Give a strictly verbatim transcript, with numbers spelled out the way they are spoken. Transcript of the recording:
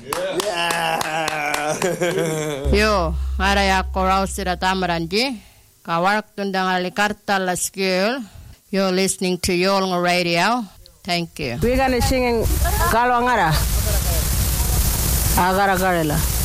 Yeah. Yo, araya korausira tamaranji. Kawarak tundang alikarta la skill. You're listening to Yolnga Radio. Thank you. We're gonna sing Kalwangara. Agara Garela.